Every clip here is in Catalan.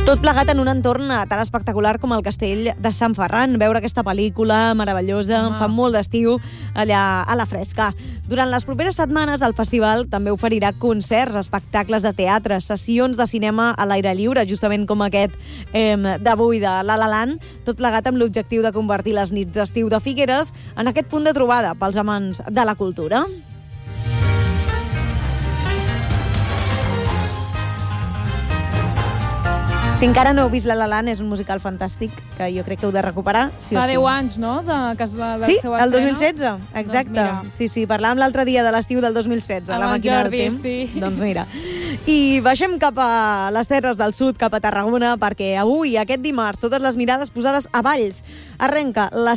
Tot plegat en un entorn tan espectacular com el castell de Sant Ferran. Veure aquesta pel·lícula meravellosa, em fa molt d'estiu allà a la fresca. Durant les properes setmanes, el festival també oferirà concerts, espectacles de teatre, sessions de cinema a l'aire lliure, justament com aquest d'avui de La La Land, tot plegat amb l'objectiu de convertir les nits d'estiu de Figueres en aquest punt de trobada pels amants de la cultura. Si encara no heu vist La La Land, és un musical fantàstic que jo crec que heu de recuperar. Sí Fa 10 anys, no?, que es va del seu estrena. Sí, el 2016, exacte. Doncs sí, parlàvem l'altre dia de l'estiu del 2016, a la màquina del temps. Sí. Doncs mira. I baixem cap a les terres del sud, cap a Tarragona, perquè avui, aquest dimarts, totes les mirades posades a Valls. Arrenca la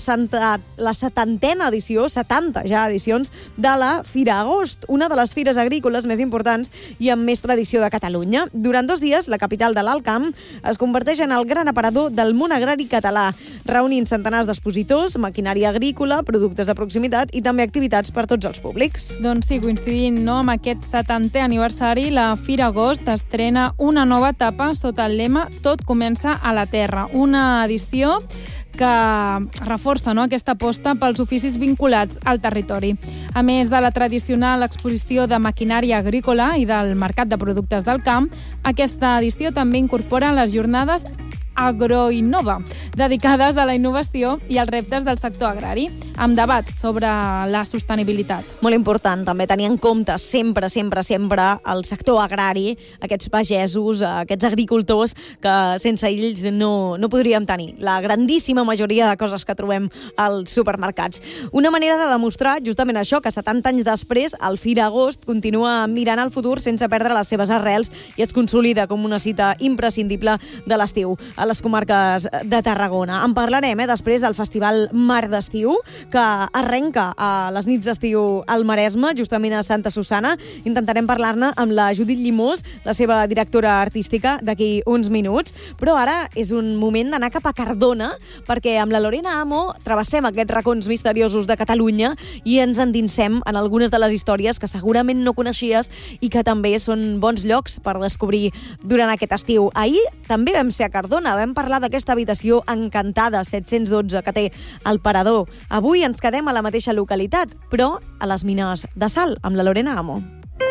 70a edició, 70 ja edicions, de la Fira Agost, una de les fires agrícoles més importants i amb més tradició de Catalunya. Durant 2 dies, la capital de l'Alt Camp es converteix en el gran aparador del món agrari català, reunint centenars d'expositors, maquinària agrícola, productes de proximitat i també activitats per tots els públics. Doncs sí, coincidint amb aquest 70è aniversari, la Fira Agost estrena una nova etapa sota el lema Tot comença a la terra, una edició que reforça aquesta aposta pels oficis vinculats al territori. A més de la tradicional exposició de maquinària agrícola i del mercat de productes del camp, aquesta edició també incorpora les jornades Agroinnova, dedicades a la innovació i als reptes del sector agrari, amb debats sobre la sostenibilitat. Molt important també tenir en compte sempre el sector agrari, aquests pagesos, aquests agricultors que sense ells no podríem tenir la grandíssima majoria de coses que trobem als supermercats. Una manera de demostrar justament això, que 70 anys després el Fira Agost continua mirant al futur sense perdre les seves arrels i es consolida com una cita imprescindible de l'estiu a les comarques de Tarragona. En parlarem després del Festival Mar d'Estiu, que arrenca a les nits d'estiu al Maresme, justament a Santa Susanna. Intentarem parlar-ne amb la Judit Llimós, la seva directora artística, d'aquí uns minuts. Però ara és un moment d'anar cap a Cardona, perquè amb la Lorena Amo travessem aquests racons misteriosos de Catalunya i ens endinsem en algunes de les històries que segurament no coneixies i que també són bons llocs per descobrir durant aquest estiu. Ahir també vam ser a Cardona, vam parlar d'aquesta habitació encantada 712 que té el Parador. Avui ens quedem a la mateixa localitat, però a les mines de sal, amb la Lorena Amo.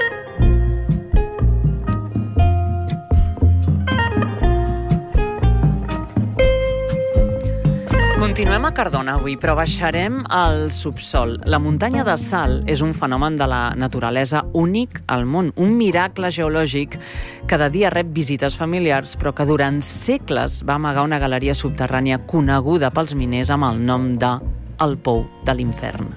Continuem a Cardona avui, però baixarem al subsol. La muntanya de sal és un fenomen de la naturalesa únic al món, un miracle geològic que cada dia rep visites familiars, però que durant segles va amagar una galeria subterrània coneguda pels miners amb el nom de El Pou de l'Infern.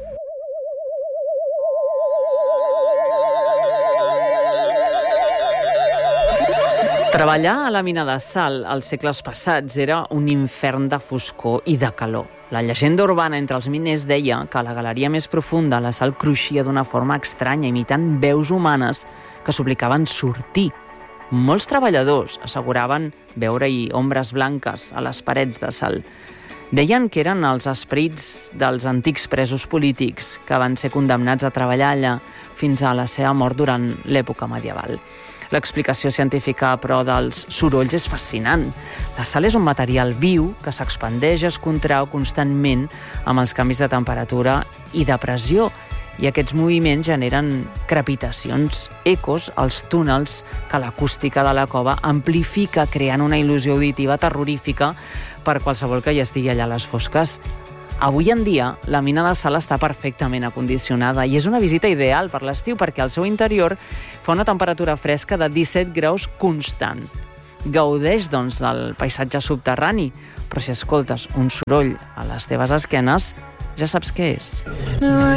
Treballar a la mina de sal als segles passats era un infern de foscor i de calor. La llegenda urbana entre els miners deia que a la galeria més profunda la sal cruixia d'una forma estranya, imitant veus humanes que suplicaven sortir. Molts treballadors asseguraven veure-hi ombres blanques a les parets de sal. Deien que eren els esperits dels antics presos polítics que van ser condemnats a treballar allà fins a la seva mort durant l'època medieval. L'explicació científica, però, dels sorolls és fascinant. La sal és un material viu que s'expandeix, es contrau constantment amb els canvis de temperatura i de pressió, i aquests moviments generen crepitacions, ecos als túnels que l'acústica de la cova amplifica, creant una il·lusió auditiva terrorífica per qualsevol que hi estigui allà a les fosques. Avui en dia, la mina de sal està perfectament acondicionada i és una visita ideal per l'estiu perquè al seu interior fa una temperatura fresca de 17 graus constant. Gaudeix, doncs, del paisatge subterrani, però si escoltes un soroll a les teves esquenes, ja saps què és.